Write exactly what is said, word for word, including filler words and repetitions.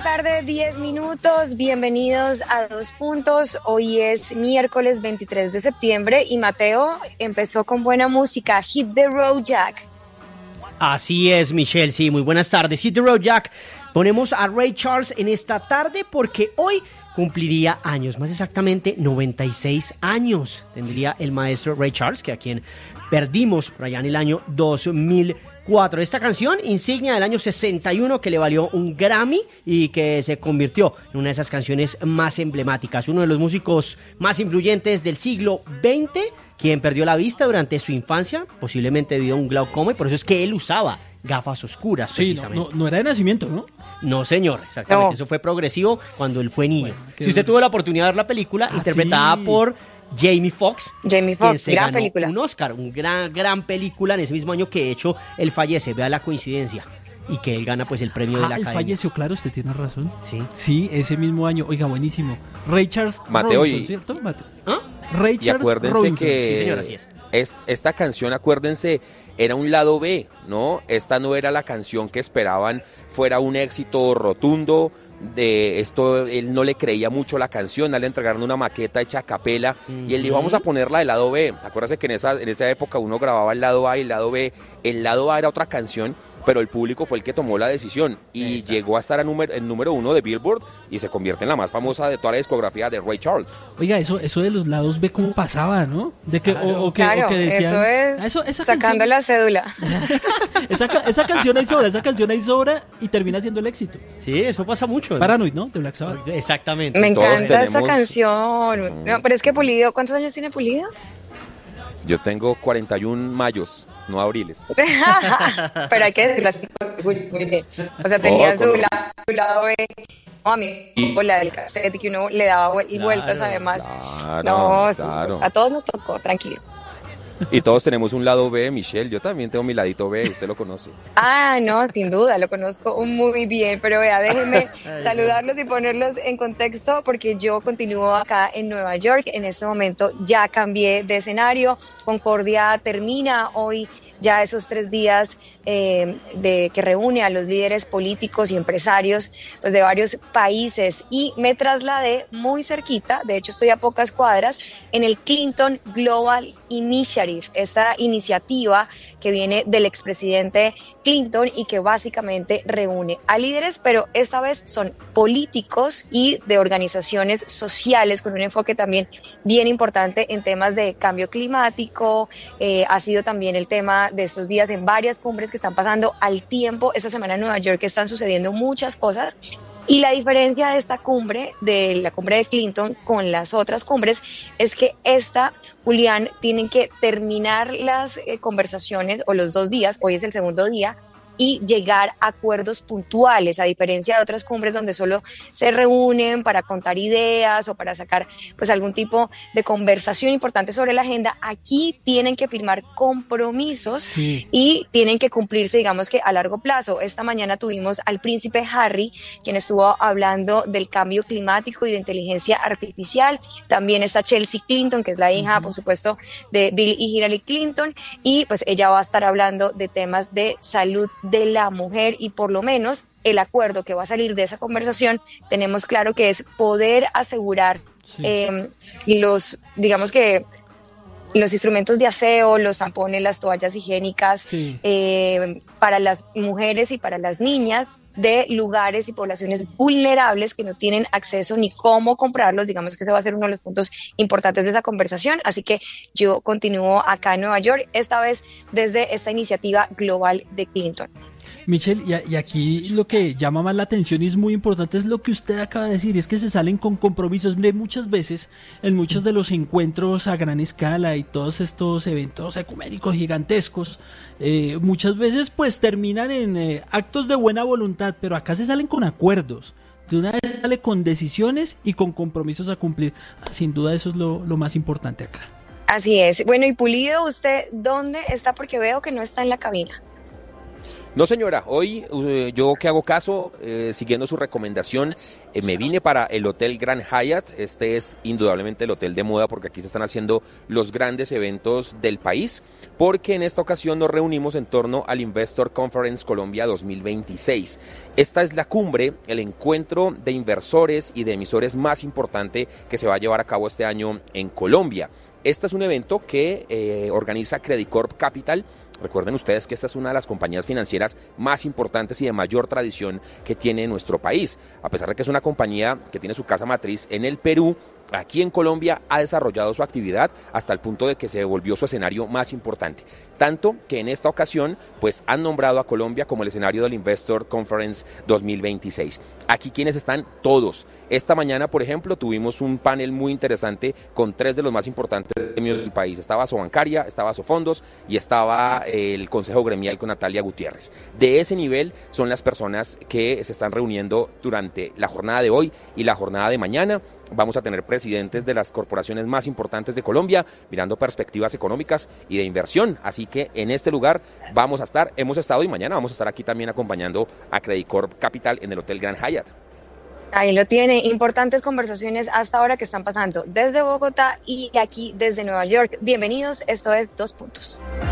tarde, diez minutos. Bienvenidos a Dos Puntos. Hoy es miércoles veintitrés de septiembre y Mateo empezó con buena música. Hit the Road Jack. Así es, Michelle, sí, muy buenas tardes. Hit the Road Jack. Ponemos a Ray Charles en esta tarde porque hoy cumpliría años, más exactamente noventa y seis años. Tendría el maestro Ray Charles, que a quien perdimos por allá en el año dos mil cuatro. Esta canción, insignia del año sesenta y uno, que le valió un Grammy y que se convirtió en una de esas canciones más emblemáticas. Uno de los músicos más influyentes del siglo veinte, quien perdió la vista durante su infancia, posiblemente debido a un glaucoma, y por eso es que él usaba gafas oscuras, sí, precisamente. No, no, no era de nacimiento, ¿no? No, señor, exactamente. No. Eso fue progresivo cuando él fue niño. Bueno, si usted tuvo la oportunidad de ver la película, Ah, interpretada sí. por Jamie Foxx, Jamie quien Foxx, se gran ganó película. un Oscar, un gran, gran película en ese mismo año que de hecho él fallece. Vea la coincidencia. Y que él gana pues el premio Ah, de la él Academia. falleció, claro, usted tiene razón. Sí. Sí, ese mismo año. Oiga, buenísimo. Ray Charles Mateo, Robinson, y- ¿cierto? Mateo. ¿Ah? Ray Y Charles acuérdense Robinson. que Sí, señor, así es. es- esta canción, acuérdense, era un lado B, ¿no? Esta no era la canción que esperaban fuera un éxito rotundo. De esto, él no le creía mucho a la canción, a él le entregaron una maqueta hecha a capela y él dijo, vamos a ponerla del lado B. Acuérdense que en esa, en esa época uno grababa el lado A y el lado B. El lado A era otra canción, pero el público fue el que tomó la decisión y Exacto. llegó a estar en número, en número uno de Billboard y se convierte en la más famosa de toda la discografía de Ray Charles. Oiga, eso, eso de los lados B, ¿cómo pasaba, no? De que, o, o que, Claro, o que decían, eso es "Ah, eso- esa sacando canción, la cédula. esa, ca- esa canción hay sobra, esa canción hay sobra y termina siendo el éxito. Sí, eso pasa mucho, ¿no? Paranoid, ¿no? De Black Sabbath. Exactamente. Me Todos encanta esta tenemos- canción. No, pero es que Pulido, ¿cuántos años tiene Pulido? Yo tengo cuarenta y uno mayos, no abriles. Pero hay que decirlo así. Muy, muy bien. O sea, tenía con- su, la- su lado B. No, a mí, Y- o la del cassette, que uno le daba vuel- y Claro, vueltas además. Claro, no, sí, claro. a todos nos tocó, tranquilo. Y todos tenemos un lado B, Michelle. Yo también tengo mi ladito B, usted lo conoce. Ah, no, sin duda, lo conozco muy bien, pero vea, déjenme Ay, saludarlos y ponerlos en contexto porque yo continúo acá en Nueva York. En este momento ya cambié de escenario. Concordia termina hoy ya esos tres días eh, de que reúne a los líderes políticos y empresarios pues, de varios países y me trasladé muy cerquita, de hecho estoy a pocas cuadras, en el Clinton Global Initiative, esta iniciativa que viene del expresidente Clinton y que básicamente reúne a líderes, pero esta vez son políticos y de organizaciones sociales con un enfoque también bien importante en temas de cambio climático. Eh, ha sido también el tema de estos días en varias cumbres que están pasando al tiempo. Esta semana en Nueva York están sucediendo muchas cosas. Y la diferencia de esta cumbre, de la cumbre de Clinton con las otras cumbres, es que esta, Julián, tienen que terminar las eh, conversaciones, o los dos días, hoy es el segundo día, y llegar a acuerdos puntuales, a diferencia de otras cumbres donde solo se reúnen para contar ideas o para sacar pues algún tipo de conversación importante sobre la agenda. Aquí tienen que firmar compromisos Sí. y tienen que cumplirse, digamos que a largo plazo. Esta mañana tuvimos al príncipe Harry, quien estuvo hablando del cambio climático y de inteligencia artificial. También está Chelsea Clinton, que es la hija, por supuesto, de Bill y Hillary Clinton, y pues ella va a estar hablando de temas de salud de la mujer y por lo menos el acuerdo que va a salir de esa conversación tenemos claro que es poder asegurar Sí. eh, los, digamos que los instrumentos de aseo, los tampones, las toallas higiénicas Sí. eh, para las mujeres y para las niñas de lugares y poblaciones vulnerables que no tienen acceso ni cómo comprarlos. Digamos que ese va a ser uno de los puntos importantes de esa conversación. Así que yo continúo acá en Nueva York, esta vez desde esta iniciativa global de Clinton. Michelle, y, a- y aquí lo que llama más la atención y es muy importante es lo que usted acaba de decir, es que se salen con compromisos. Mire, muchas veces en muchos de los encuentros a gran escala y todos estos eventos ecuménicos gigantescos, eh, muchas veces pues terminan en eh, actos de buena voluntad, pero acá se salen con acuerdos. De una vez sale con decisiones y con compromisos a cumplir. Sin duda eso es lo, lo más importante acá. Así es. Bueno, y Pulido, ¿usted dónde está? Porque veo que no está en la cabina. No, señora, hoy eh, yo que hago caso, eh, siguiendo su recomendación, eh, me vine para el Hotel Grand Hyatt. Este es indudablemente el hotel de moda porque aquí se están haciendo los grandes eventos del país, porque en esta ocasión nos reunimos en torno al Investor Conference Colombia dos mil veintiséis. Esta es la cumbre, el encuentro de inversores y de emisores más importante que se va a llevar a cabo este año en Colombia. Este es un evento que eh, organiza Credicorp Capital. Recuerden ustedes que esta es una de las compañías financieras más importantes y de mayor tradición que tiene nuestro país. A pesar de que es una compañía que tiene su casa matriz en el Perú, aquí en Colombia ha desarrollado su actividad hasta el punto de que se volvió su escenario más importante. Tanto que en esta ocasión pues han nombrado a Colombia como el escenario del Investor Conference dos mil veintiséis. Aquí quienes están todos. Esta mañana, por ejemplo, tuvimos un panel muy interesante con tres de los más importantes gremios del país. Estaba Sobancaria, estaba Sofondos y estaba el Consejo Gremial con Natalia Gutiérrez. De ese nivel son las personas que se están reuniendo durante la jornada de hoy y la jornada de mañana. Vamos a tener presidentes de las corporaciones más importantes de Colombia, mirando perspectivas económicas y de inversión. Así que en este lugar vamos a estar, hemos estado y mañana vamos a estar aquí también acompañando a Credicorp Capital en el Hotel Grand Hyatt. Ahí lo tiene, importantes conversaciones hasta ahora que están pasando desde Bogotá y aquí desde Nueva York. Bienvenidos, esto es Dos Puntos.